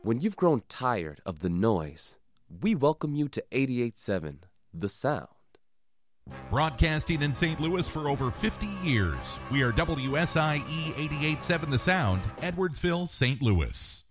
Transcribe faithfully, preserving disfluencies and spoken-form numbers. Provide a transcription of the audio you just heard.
When you've grown tired of the noise, we welcome you to eighty-eight point seven The Sound. Broadcasting in Saint Louis for over fifty years, we are W S I E eighty-eight point seven The Sound, Edwardsville, Saint Louis.